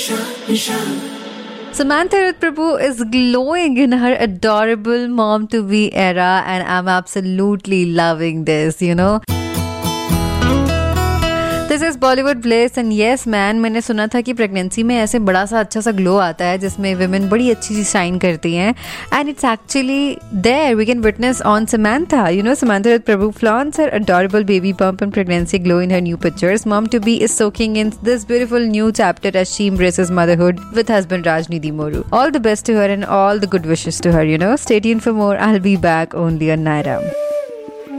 Samantha Ruth Prabhu is glowing in her adorable mom-to-be era, and I'm absolutely loving this. This is Bollywood bless and yes man, मैंने सुना था कि pregnancy में ऐसे बड़ा सा अच्छा सा ग्लो आता है जिसमें विमेन बड़ी अच्छी सी शाइन करती हैं, and it's actually there we can witness on Samantha. Samantha Ruth Prabhu flaunts her adorable baby bump and pregnancy glow in her new pictures. Mom to be is soaking in this beautiful new chapter as she embraces motherhood with husband Rajnidhi Moru. All the best to her and all the good wishes to her. Stay tuned for more. I'll be back only on Naira.